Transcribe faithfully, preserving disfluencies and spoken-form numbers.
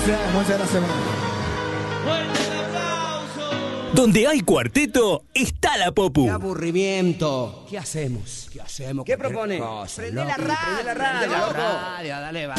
Felicidades, muchas gracias, hermano. Donde hay cuarteto, está la Popu. ¡Qué aburrimiento! ¿Qué hacemos? ¿Qué hacemos? ¿Qué propone? Prende la radio. Prende la radio, loco. Dale, va.